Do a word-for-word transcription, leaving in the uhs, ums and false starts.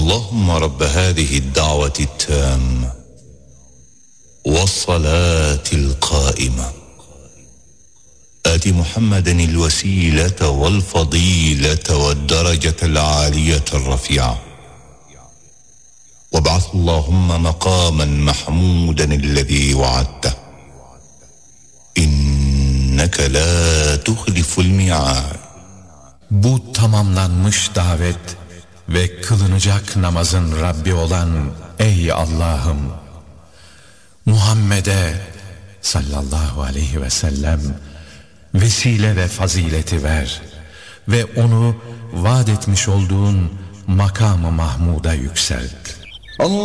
اللهم رب هذه الدعوة التامة والصلاة القائمة آت محمدا الوسيلة والفضيلة والدرجة العالية الرفيعة وابعث اللهم مقاما محمودا الذي وعدته إنك لا تخلف الميعاد. Bu tamamlanmış davet ve kılınacak namazın Rabbi olan ey Allah'ım, Muhammed'e sallallahu aleyhi ve sellem vesile ve fazileti ver ve onu vaat etmiş olduğun makam-ı Mahmud'a yükselt. Allah